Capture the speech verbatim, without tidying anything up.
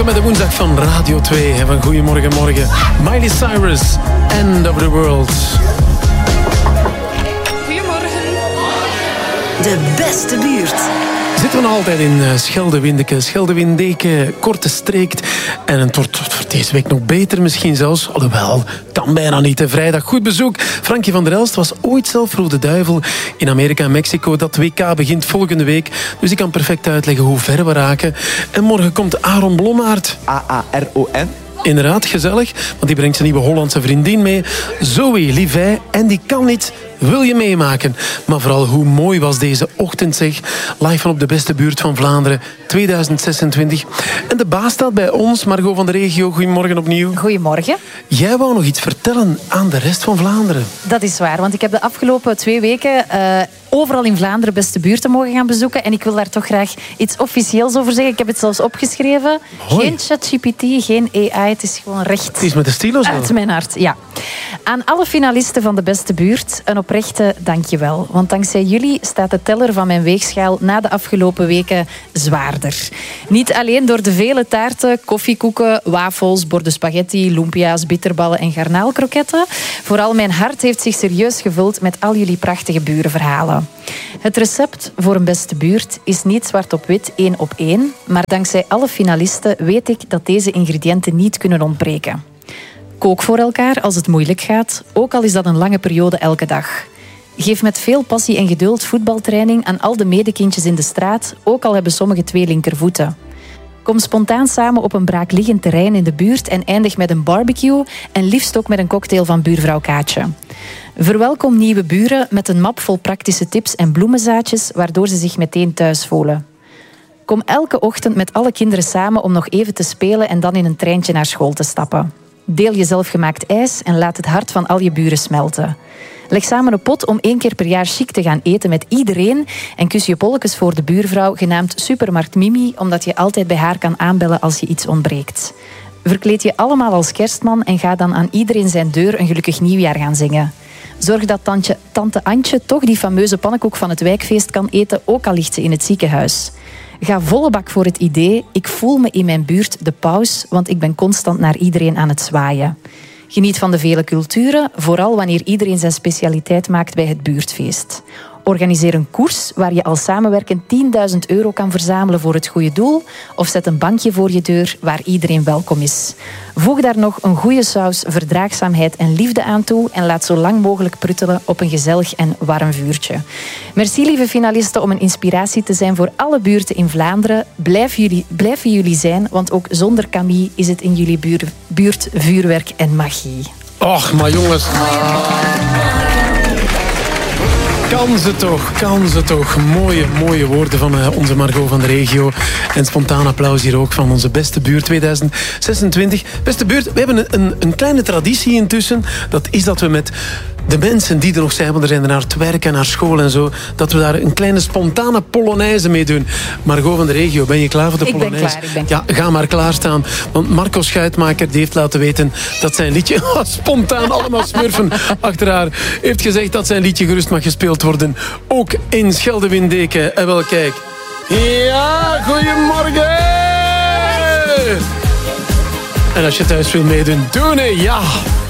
Met de woensdag van Radio twee. Van Goedemorgen Morgen. Miley Cyrus, End of the World. Goedemorgen. De beste buurt. Zitten we nog altijd in Scheldewindeke, Scheldewindeke, Korte Streekt. En het wordt voor deze week nog beter misschien zelfs. Alhoewel, kan bijna niet. Hè. Vrijdag goed bezoek. Frankie van der Elst was ooit zelf Rode Duivel in Amerika en Mexico. Dat W K begint volgende week. Dus ik kan perfect uitleggen hoe ver we raken. En morgen komt Aaron Blommaert. A A R O N. Inderdaad, gezellig. Want die brengt zijn nieuwe Hollandse vriendin mee. Zoe Livij. En die kan niet... Wil je meemaken? Maar vooral, hoe mooi was deze ochtend, zeg. Live van op de beste buurt van Vlaanderen, tweeduizend zesentwintig. En de baas staat bij ons, Margot van de regio. Goedemorgen opnieuw. Goedemorgen. Jij wou nog iets vertellen aan de rest van Vlaanderen. Dat is waar, want ik heb de afgelopen twee weken... Uh, overal in Vlaanderen beste buurten mogen gaan bezoeken. En ik wil daar toch graag iets officieels over zeggen. Ik heb het zelfs opgeschreven. Hoi. Geen ChatGPT, geen A I. Het is gewoon recht Het is met de stilo zo. uit mijn hart. Ja. Aan alle finalisten van de beste buurt een oprechte dankjewel. Want dankzij jullie staat de teller van mijn weegschaal na de afgelopen weken zwaarder. Niet alleen door de vele taarten, koffiekoeken, wafels, borden spaghetti, lumpia's, bitterballen en garnaalkroketten. Vooral mijn hart heeft zich serieus gevuld met al jullie prachtige burenverhalen. Het recept voor een beste buurt is niet zwart op wit, één op één. Maar dankzij alle finalisten weet ik dat deze ingrediënten niet kunnen ontbreken. Kook voor elkaar als het moeilijk gaat, ook al is dat een lange periode elke dag. Geef met veel passie en geduld voetbaltraining aan al de medekindjes in de straat, ook al hebben sommigen twee linkervoeten. Kom spontaan samen op een braakliggend terrein in de buurt en eindig met een barbecue en liefst ook met een cocktail van buurvrouw Kaatje. Verwelkom nieuwe buren met een map vol praktische tips en bloemenzaadjes, waardoor ze zich meteen thuis voelen. Kom elke ochtend met alle kinderen samen om nog even te spelen en dan in een treintje naar school te stappen. Deel je zelfgemaakt ijs en laat het hart van al je buren smelten. Leg samen een pot om één keer per jaar chic te gaan eten met iedereen en kus je bolletjes voor de buurvrouw, genaamd Supermarkt Mimi, omdat je altijd bij haar kan aanbellen als je iets ontbreekt. Verkleed je allemaal als kerstman en ga dan aan iedereen zijn deur een gelukkig nieuwjaar gaan zingen. Zorg dat tante, tante Antje toch die fameuze pannenkoek van het wijkfeest kan eten, ook al ligt ze in het ziekenhuis. Ga volle bak voor het idee, ik voel me in mijn buurt de paus, want ik ben constant naar iedereen aan het zwaaien. Geniet van de vele culturen, vooral wanneer iedereen zijn specialiteit maakt bij het buurtfeest. Organiseer een koers waar je al samenwerkend tienduizend euro kan verzamelen voor het goede doel, of zet een bankje voor je deur waar iedereen welkom is. Voeg daar nog een goede saus verdraagzaamheid en liefde aan toe en laat zo lang mogelijk pruttelen op een gezellig en warm vuurtje. Merci lieve finalisten om een inspiratie te zijn voor alle buurten in Vlaanderen. Blijf jullie, blijven jullie zijn, want ook zonder Camille is het in jullie buurt, buurt vuurwerk en magie. Och, maar jongens... Kan ze toch, kan ze toch. Mooie, mooie woorden van uh, onze Margot van de regio. En spontaan applaus hier ook van onze beste buurt tweeduizend zesentwintig. Beste buurt, we hebben een, een, een kleine traditie intussen. Dat is dat we met de mensen die er nog zijn, want er zijn er naar het werk en naar school en zo, dat we daar een kleine spontane polonaise mee doen. Margot van de regio, ben je klaar voor de ik polonaise? Ben klaar, ik ben klaar. Ja, ga maar klaarstaan. Want Marco Schuitmaker die heeft laten weten dat zijn liedje spontaan allemaal smurfen achter haar heeft gezegd dat zijn liedje gerust mag gespeeld worden. Ook in Scheldewindeke. En wel, kijk. Ja, goedemorgen! En als je thuis wil meedoen, doen hè, ja!